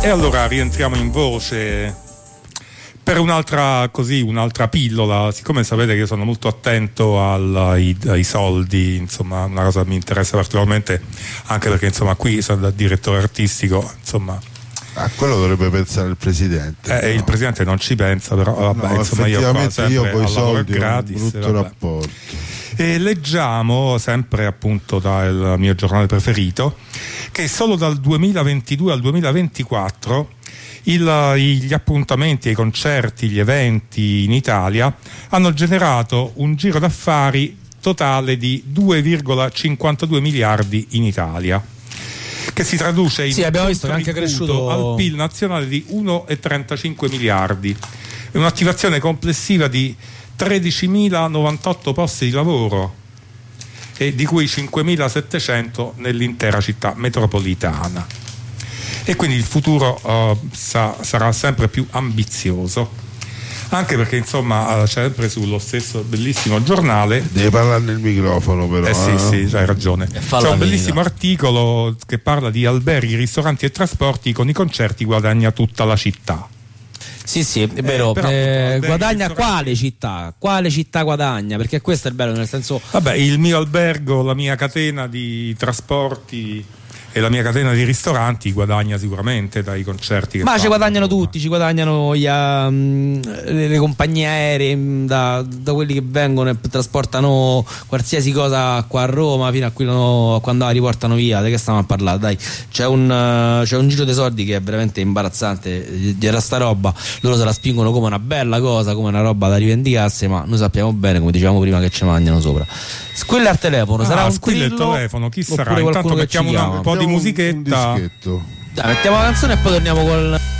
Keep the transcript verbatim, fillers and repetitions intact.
E allora rientriamo in voce per un'altra così, un'altra pillola. Siccome sapete che io sono molto attento al, ai, ai soldi, insomma, una cosa che mi interessa particolarmente, anche perché insomma qui sono da direttore artistico, insomma. A quello dovrebbe pensare il presidente. Eh, no? Il presidente non ci pensa, però vabbè, no, insomma io qua sempre io con i soldi gratis, ho un brutto vabbè. rapporto. E leggiamo sempre appunto dal mio giornale preferito che solo dal duemilaventidue al duemilaventiquattro il, gli appuntamenti, i concerti, gli eventi in Italia hanno generato un giro d'affari totale di due virgola cinquantadue miliardi in Italia, che si traduce in sì, abbiamo visto che è anche cresciuto al P I L nazionale di uno virgola trentacinque miliardi, e un'attivazione complessiva di tredicimilanovantotto posti di lavoro, e di cui cinquemilasettecento nell'intera città metropolitana. E quindi il futuro uh, sa, sarà sempre più ambizioso, anche perché insomma uh, sempre sullo stesso bellissimo giornale deve parlare nel microfono però eh sì eh? sì hai ragione, c'è un bellissimo articolo che parla di alberghi, ristoranti e trasporti, con i concerti guadagna tutta la città. Sì, sì, è vero. Eh, però, eh, guadagna ristoranti... quale città? Quale città guadagna? Perché questo è il bello, nel senso. Vabbè, il mio albergo, la mia catena di trasporti e la mia catena di ristoranti guadagna sicuramente dai concerti che Ma fanno. ci guadagnano tutti, ci guadagnano gli, um, le, le compagnie aeree, da, da quelli che vengono e trasportano qualsiasi cosa qua a Roma fino a quello, quando la riportano via. Di che stiamo a parlare? Dai, c'è un, uh, c'è un giro dei soldi che è veramente imbarazzante. Era sta roba, loro se la spingono come una bella cosa, come una roba da rivendicarsi, ma noi sappiamo bene, come dicevamo prima, che ci mangiano sopra. Squilla al telefono, ah, sarà un squilla il trillo, telefono, chi sarà? oppure Intanto qualcuno che mettiamo ci una- chiama. un po' di Un- musichetta. un dischetto. Dai, mettiamo la canzone e poi torniamo col